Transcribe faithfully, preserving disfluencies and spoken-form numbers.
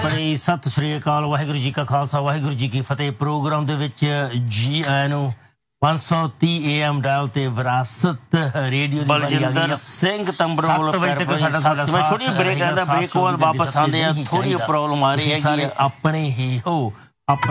ਬੜੀ ਸਤਿ ਸ਼੍ਰੀ ਅਕਾਲ। ਵਾਹਿਗੁਰੂ ਜੀ ਕਾ ਖਾਲਸਾ, ਵਾਹਿਗੁਰੂ ਜੀ ਕੀ ਫਤਿਹ। ਪ੍ਰੋਗਰਾਮ ਦੇ ਵਿੱਚ ਜੀ ਆਇਆਂ ਨੂੰ ਪੰਜ ਸੌ ਤੀਹ ਏ ਐਮ ਡਾਇਲ ਤੇ ਵਿਰਾਸਤ ਰੇਡੀਓ ਬਲਜਿੰਦਰ ਸਿੰਘ ਤੰਬਰੋਂ ਵੱਲੋਂ ਥੋੜੀ ਬ੍ਰੇਕ ਆਂਦਾ, ਬ੍ਰੇਕ ਵੱਲ ਵਾਪਸ ਆਉਂਦੇ ਆ। ਥੋੜੀ ਪ੍ਰੋਬਲਮ ਆ ਰਹੀ ਹੈਗੀ ਆਪਣੇ ਹੀ ਹੋ